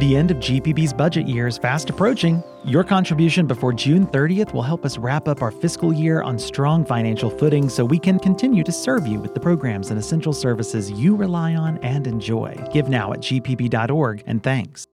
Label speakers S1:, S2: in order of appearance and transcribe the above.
S1: The end of GPB's budget year is fast approaching. Your contribution before June 30th will help us wrap up our fiscal year on strong financial footing so we can continue to serve you with the programs and essential services you rely on and enjoy. Give now at gpb.org, and thanks.